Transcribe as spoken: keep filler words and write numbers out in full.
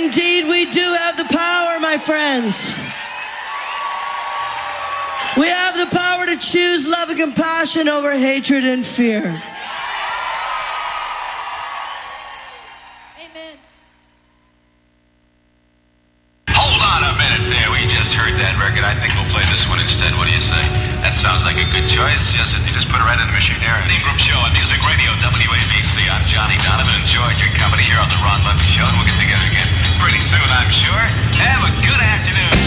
Indeed, we do have the power, my friends. We have the power to choose love and compassion over hatred and fear. Amen. Hold on a minute there. We just heard that record. I think we'll play this one instead. What do you say? That sounds like a good choice. Yes, you just put it right in the machine there. The Group Show on Music Radio, W A B C. I'm Johnny Donovan. Enjoyed your company here on the Ron Levy Show, and we'll get together again pretty soon, I'm sure. Have a good afternoon.